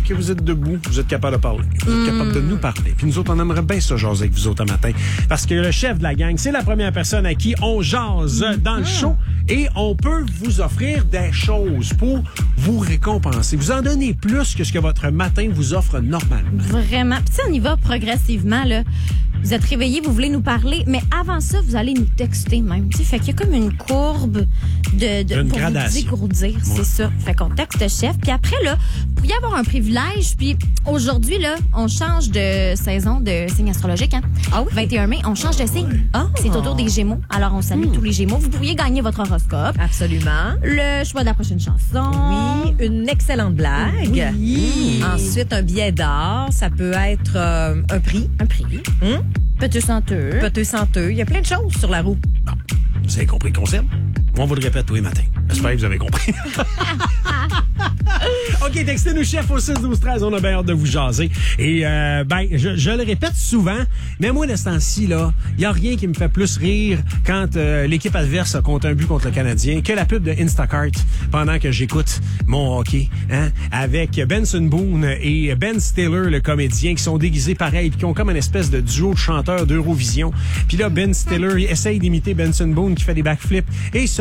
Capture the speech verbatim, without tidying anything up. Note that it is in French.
que vous êtes debout, vous êtes capable de parler. Vous êtes Mm. capable de nous parler. Puis nous autres, on aimerait bien se jaser avec vous autres un matin. Parce que le chef de la gang, c'est la première personne à qui on jase dans le show. Et on peut vous offrir des choses pour vous récompenser. Vous en donnez plus que ce que votre matin vous offre normalement. Vraiment. Puis tu sais, on y va progressivement, là. Vous êtes réveillés, vous voulez nous parler, mais avant ça, vous allez nous texter même. Tu sais, fait qu'il y a comme une courbe de, de Une pour gradation. vous dégourdir, c'est Ouais. ça. Fait qu'on texte chef, puis après là, pour y avoir un privilège, puis aujourd'hui là, on change de saison de signe astrologique, hein. Ah oui? vingt et un mai, on change de signe. Ah. C'est au tour des Gémeaux. Alors on salue tous les Gémeaux. Vous pourriez gagner votre horoscope, Absolument. le choix de la prochaine chanson. Oui, une excellente blague. Oui. Ensuite, un billet d'or. Ça peut être euh, un prix. Un prix. Hum? Petit senteux. Peut-être senteux. Il y a plein de choses sur la roue. Bon, vous avez compris le concept? On vous le répète tous les matins. J'espère que vous avez compris. OK, textez-nous, chef, au six douze treize. On a bien hâte de vous jaser. Et, euh, ben, je, je le répète souvent, mais moi, de ce temps-ci, là, il n'y a rien qui me fait plus rire quand euh, l'équipe adverse a compté un but contre le Canadien que la pub de Instacart pendant que j'écoute mon hockey, hein, avec Benson Boone et Ben Stiller, le comédien, qui sont déguisés pareil, puis qui ont comme une espèce de duo de chanteurs d'Eurovision. Puis là, Ben Stiller essaye d'imiter Benson Boone qui fait des backflips. Et